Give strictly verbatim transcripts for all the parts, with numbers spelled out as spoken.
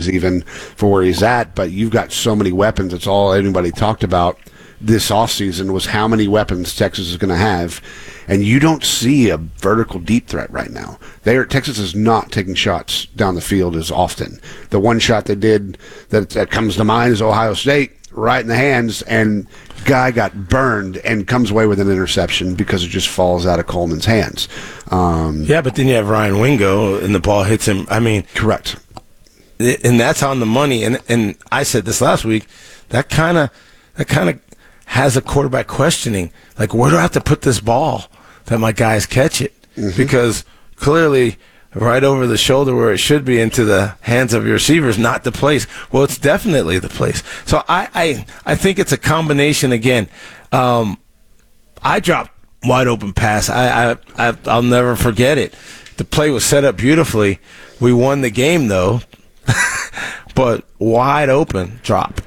reasons even for where he's at, but you've got so many weapons. It's all anybody talked about this offseason was how many weapons Texas is going to have, and you don't see a vertical deep threat right now. They are, Texas is not taking shots down the field as often. The one shot they did that, that comes to mind is Ohio State, right in the hands, and guy got burned and comes away with an interception because it just falls out of Coleman's hands. Um, yeah, but then you have Ryan Wingo, and the ball hits him. I mean, correct. And that's on the money. And and I said this last week. That kind of that kind of has a quarterback questioning, like, where do I have to put this ball that my guys catch it? Mm-hmm. Because clearly, right over the shoulder where it should be into the hands of your receivers, not the place. Well, it's definitely the place. So I I, I think it's a combination again. Um, I dropped wide open pass. I, I, I I'll never forget it. The play was set up beautifully. We won the game though, but wide open drop.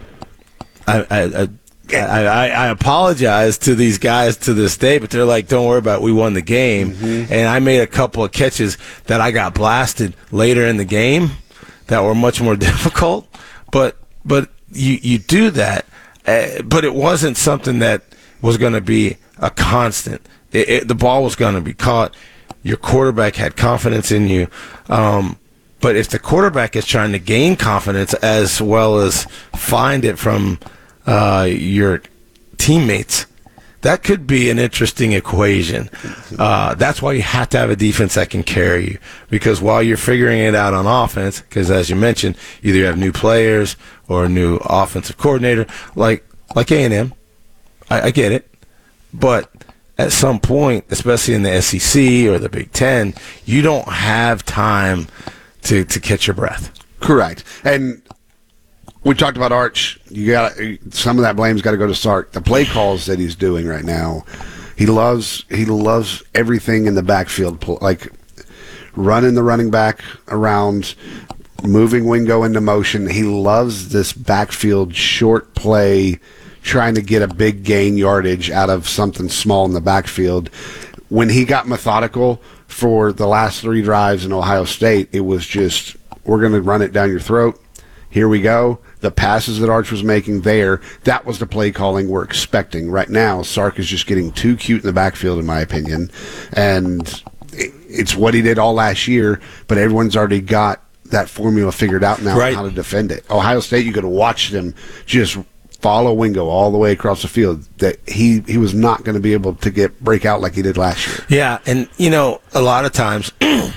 I I. I I, I, I apologize to these guys to this day, but they're like, don't worry about it. We won the game. Mm-hmm. And I made a couple of catches that I got blasted later in the game that were much more difficult. But but you, you do that. Uh, but it wasn't something that was going to be a constant. It, it, the ball was going to be caught. Your quarterback had confidence in you. Um, but if the quarterback is trying to gain confidence as well as find it from – Uh, your teammates, that could be an interesting equation. Uh, that's why you have to have a defense that can carry you. Because while you're figuring it out on offense, because as you mentioned, either you have new players or a new offensive coordinator, like like A and M. I, I get it. But at some point, especially in the S E C or the Big Ten, you don't have time to, to catch your breath. Correct. And we talked about Arch. You got some of that blame's got to go to Sark. The play calls that he's doing right now, he loves. He loves everything in the backfield, like running the running back around, moving Wingo into motion. He loves this backfield short play, trying to get a big gain yardage out of something small in the backfield. When he got methodical for the last three drives in Ohio State, it was just, we're going to run it down your throat. Here we go. The passes that Arch was making there, that was the play calling we're expecting. Right now, Sark is just getting too cute in the backfield, in my opinion. And it's what he did all last year, but everyone's already got that formula figured out now, right, how to defend it. Ohio State, you could watch them just follow Wingo all the way across the field. That he, he was not going to be able to get break out like he did last year. Yeah, and, you know, a lot of times,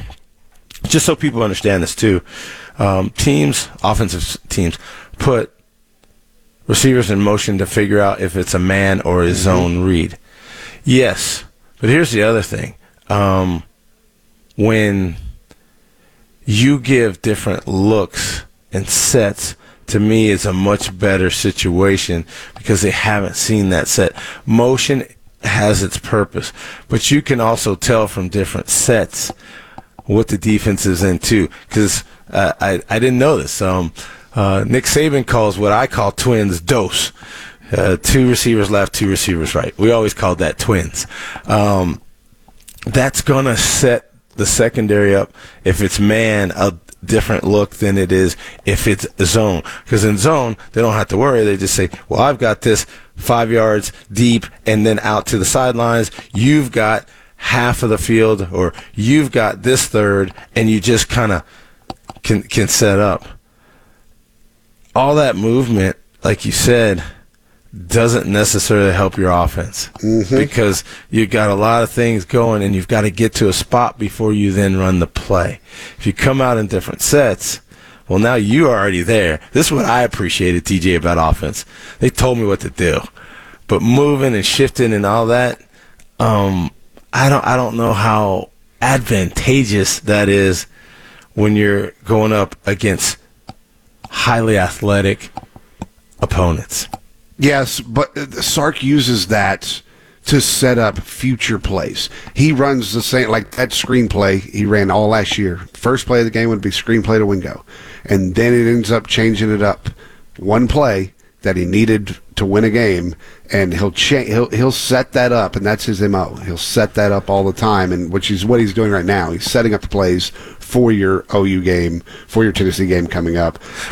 just so people understand this too, um, teams, offensive teams, put receivers in motion to figure out if it's a man or a zone read. Yes, but here's the other thing. Um, when you give different looks and sets, to me, it's a much better situation because they haven't seen that set. Motion has its purpose, but you can also tell from different sets what the defense is in too, because uh, I, I didn't know this. Um, Uh, Nick Saban calls what I call twins dose. Uh, two receivers left, two receivers right. We always called that twins. Um, that's going to set the secondary up, if it's man, a different look than it is if it's zone. Because in zone, they don't have to worry. They just say, well, I've got this five yards deep and then out to the sidelines. You've got half of the field, or you've got this third, and you just kind of can can set up. All that movement, like you said, doesn't necessarily help your offense, mm-hmm, because you've got a lot of things going and you've got to get to a spot before you then run the play. If you come out in different sets, well, now you are already there. This is what I appreciated, T J, about offense. They told me what to do. But moving and shifting and all that, um, I don't, I don't know how advantageous that is when you're going up against highly athletic opponents. Yes, but Sark uses that to set up future plays. He runs the same, like that screenplay he ran all last year. First play of the game would be screenplay to Wingo. And then it ends up changing it up. One play that he needed to win a game, and he'll cha- he'll he'll set that up, and that's his M O. He'll set that up all the time, and which is what he's doing right now. He's setting up the plays for your O U game, for your Tennessee game coming up.